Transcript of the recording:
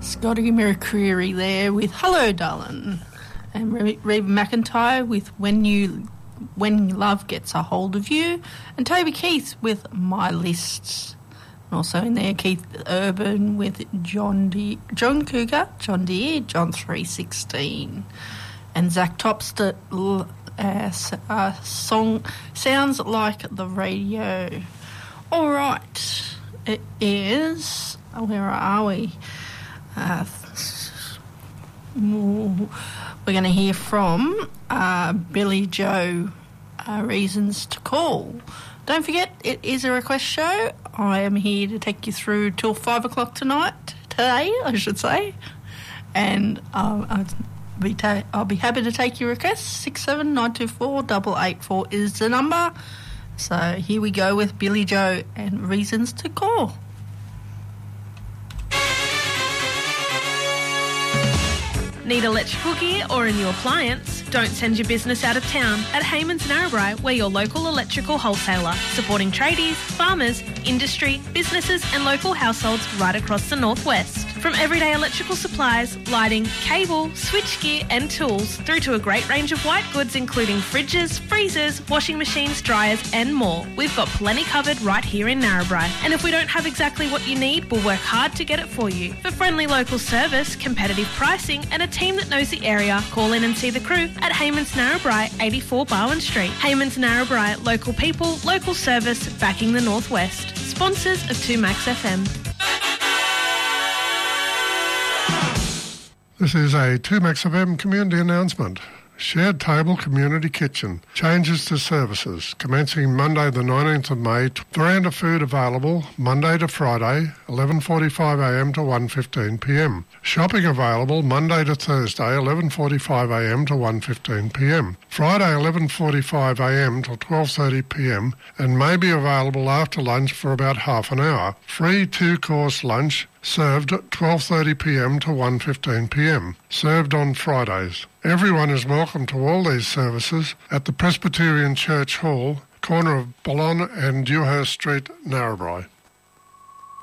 Scotty McCreery there with Hello Darling, and Reba McEntire with When Love Gets a Hold of You, and Toby Keith with My Lists. And also in there, Keith Urban with John Cougar, John Deere, John 316. And Zach Topster song Sounds Like the Radio. All right, it is, where are we? We're going to hear from Billy Joe, Reasons to Call. Don't forget, it is a request show. I am here to take you through till 5 o'clock today, I should say. And I'll be happy to take your requests. 67924 is the number. So here we go with Billy Joe and Reasons to Call. Need electrical gear or a new appliance? Don't send your business out of town at Hayman's Narrabri, we're your local electrical wholesaler, supporting tradies, farmers, industry, businesses and local households right across the northwest. From everyday electrical supplies, lighting, cable, switchgear and tools, through to a great range of white goods including fridges, freezers, washing machines, dryers and more. We've got plenty covered right here in Narrabri. And if we don't have exactly what you need, we'll work hard to get it for you. For friendly local service, competitive pricing and a team that knows the area, call in and see the crew at Hayman's Narrabri, 84 Barwon Street. Hayman's Narrabri, local people, local service, backing the northwest. Sponsors of 2Max FM. This is a 2Max FM community announcement. Shared Table Community Kitchen. Changes to services. Commencing Monday the 19th of May. Veranda food available Monday to Friday, 11:45am to 1:15pm. Shopping available Monday to Thursday, 11:45am to 1:15pm. Friday, 11:45am till 12:30pm, and may be available after lunch for about half an hour. Free two-course lunch served at 12:30pm to 1:15pm, served on Fridays. Everyone is welcome to all these services at the Presbyterian Church Hall, corner of Ballon and Dewhurst Street, Narrabri.